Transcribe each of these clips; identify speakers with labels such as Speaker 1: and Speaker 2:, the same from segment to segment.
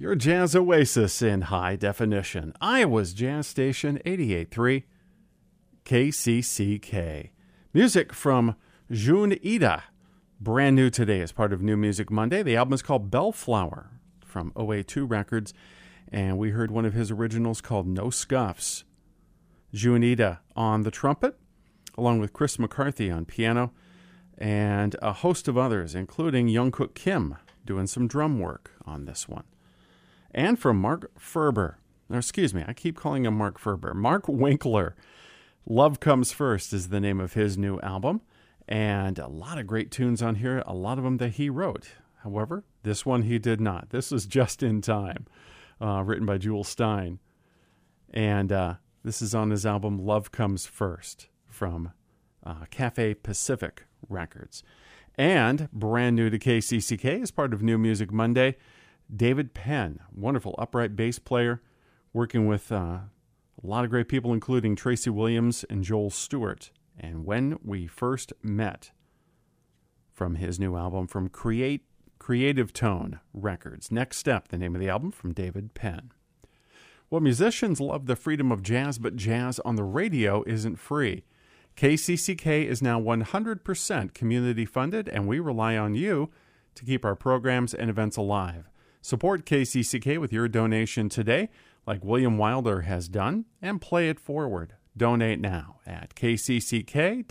Speaker 1: Your jazz oasis in high definition. Iowa's Jazz Station 88.3 KCCK. Music from June Ida. Brand new today as part of New Music Monday. The album is called Bellflower from OA2 Records. And we heard one of his originals called No Scuffs. June Ida on the trumpet, along with Chris McCarthy on piano, and a host of others, including Youngkook Kim, doing some drum work on this one. And from Mark Ferber, or excuse me, I keep calling him Mark Ferber. Mark Winkler. Love Comes First is the name of his new album. And a lot of great tunes on here, a lot of them that he wrote. However, this one he did not. This is Just in Time, written by Jewel Stein. And this is on his album Love Comes First from Cafe Pacific Records. And brand new to KCCK as part of New Music Monday, David Penn, wonderful upright bass player, working with a lot of great people, including Tracy Williams and Joel Stewart. And When We First Met, from his new album from Creative Tone Records. Next Step, the name of the album from David Penn. Well, musicians love the freedom of jazz, but jazz on the radio isn't free. KCCK is now 100% community funded, and we rely on you to keep our programs and events alive. Support KCCK with your donation today, like William Wilder has done, and play it forward. Donate now at kcck.org.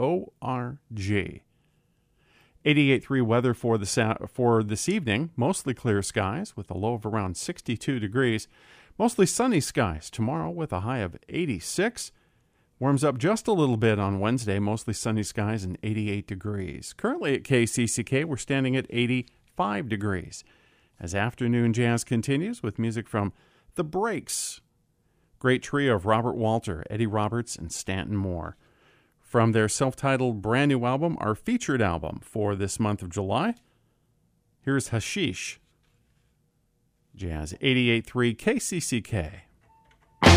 Speaker 1: 88.3 weather for this evening. Mostly clear skies with a low of around 62 degrees. Mostly sunny skies tomorrow with a high of 86. Warms up just a little bit on Wednesday. Mostly sunny skies and 88 degrees. Currently at KCCK, we're standing at 85 degrees. As afternoon jazz continues with music from The Breaks. Great trio of Robert Walter, Eddie Roberts, and Stanton Moore. From their self-titled brand new album, our featured album for this month of July, here's Hashish. Jazz 88.3 KCCK.